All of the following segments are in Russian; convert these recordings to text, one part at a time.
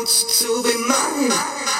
To be mine.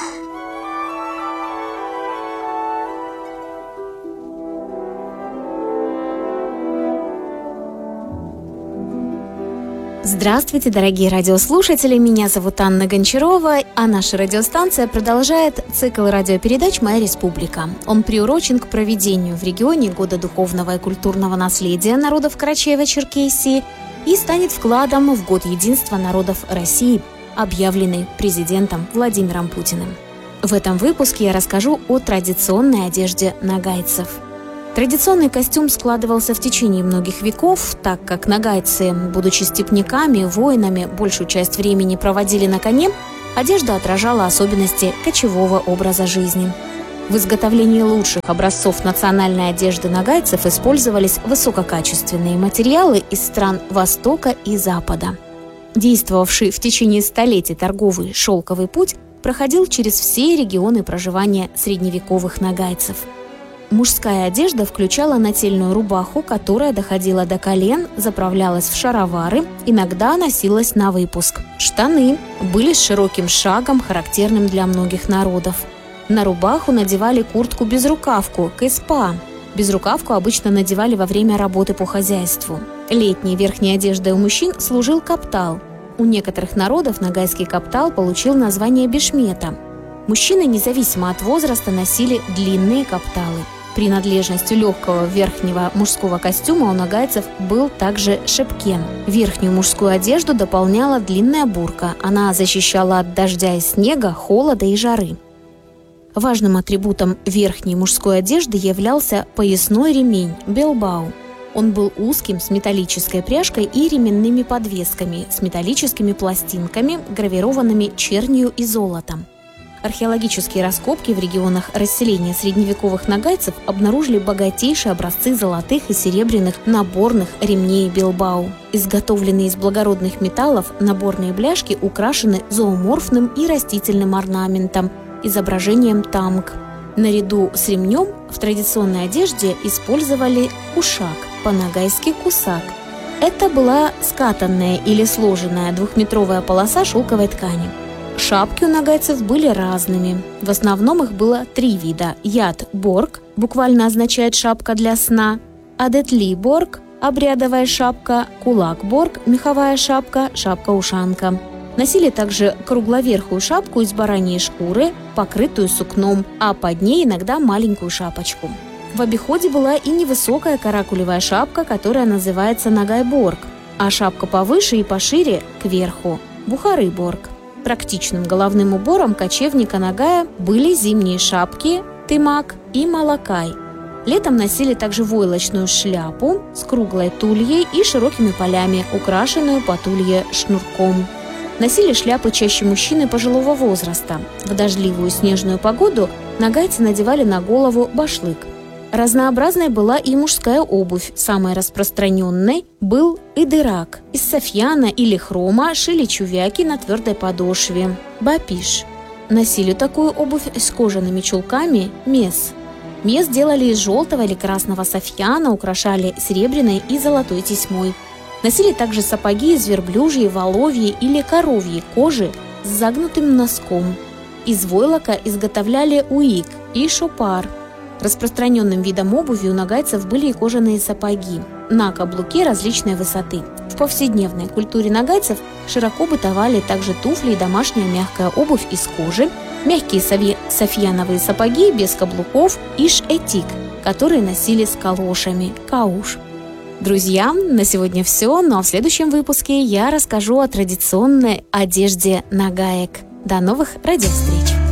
Здравствуйте, дорогие радиослушатели, меня зовут Анна Гончарова, а наша радиостанция продолжает цикл радиопередач «Моя республика». Он приурочен к проведению в регионе Года духовного и культурного наследия народов Карачаево-Черкесии и станет вкладом в Год единства народов России, объявленный президентом Владимиром Путиным. В этом выпуске я расскажу о традиционной одежде нагайцев. Традиционный костюм складывался в течение многих веков, так как нагайцы, будучи степняками, воинами, большую часть времени проводили на коне, одежда отражала особенности кочевого образа жизни. В изготовлении лучших образцов национальной одежды нагайцев использовались высококачественные материалы из стран Востока и Запада. Действовавший в течение столетий торговый шелковый путь проходил через все регионы проживания средневековых нагайцев. Мужская одежда включала нательную рубаху, которая доходила до колен, заправлялась в шаровары, иногда носилась на выпуск. Штаны были с широким шагом, характерным для многих народов. На рубаху надевали куртку-безрукавку, кэспа. Безрукавку обычно надевали во время работы по хозяйству. Летней верхней одеждой у мужчин служил каптал. У некоторых народов нагайский каптал получил название бешмета. Мужчины, независимо от возраста, носили длинные капталы. Принадлежностью легкого верхнего мужского костюма у нагайцев был также шепкен. Верхнюю мужскую одежду дополняла длинная бурка. Она защищала от дождя и снега, холода и жары. Важным атрибутом верхней мужской одежды являлся поясной ремень – белбау. Он был узким, с металлической пряжкой и ременными подвесками, с металлическими пластинками, гравированными чернью и золотом. Археологические раскопки в регионах расселения средневековых нагайцев обнаружили богатейшие образцы золотых и серебряных наборных ремней белбау. Изготовленные из благородных металлов наборные бляшки украшены зооморфным и растительным орнаментом, изображением тамг. Наряду с ремнем в традиционной одежде использовали кушак, по-нагайски кусак. Это была скатанная или сложенная двухметровая полоса шелковой ткани. Шапки у нагайцев были разными. В основном их было 3 вида. Яд-борг, буквально означает «шапка для сна», адетли-борг, обрядовая шапка, кулак-борг, меховая шапка, шапка-ушанка. Носили также кругловерхую шапку из бараньей шкуры, покрытую сукном, а под ней иногда маленькую шапочку. В обиходе была и невысокая каракулевая шапка, которая называется нагай-борг, а шапка повыше и пошире – кверху – бухары-борг. Практичным головным убором кочевника нагая были зимние шапки, тымак и малакай. Летом носили также войлочную шляпу с круглой тульей и широкими полями, украшенную по тулье шнурком. Носили шляпы чаще мужчины пожилого возраста. В дождливую снежную погоду нагайцы надевали на голову башлык. Разнообразной была и мужская обувь. Самой распространенной был идырак. Из софьяна или хрома шили чувяки на твердой подошве – бапиш. Носили такую обувь с кожаными чулками – мес. Мес делали из желтого или красного софьяна, украшали серебряной и золотой тесьмой. Носили также сапоги из верблюжьей, воловьей или коровьей кожи с загнутым носком. Из войлока изготовляли уик и шопар. Распространенным видом обуви у нагайцев были и кожаные сапоги на каблуке различной высоты. В повседневной культуре нагайцев широко бытовали также туфли и домашняя мягкая обувь из кожи, мягкие софьяновые сапоги без каблуков и шэтик, которые носили с калошами – кауш. Друзья, на сегодня все, но в следующем выпуске я расскажу о традиционной одежде нагаек. До новых радиовстреч!